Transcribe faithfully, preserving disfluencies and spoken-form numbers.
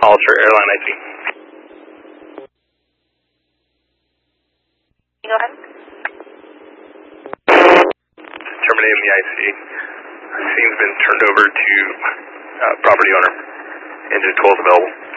Hollister Airline I C. Go ahead. Terminating the I C. Scene's been turned over to uh, property owner. Engine twelve is available.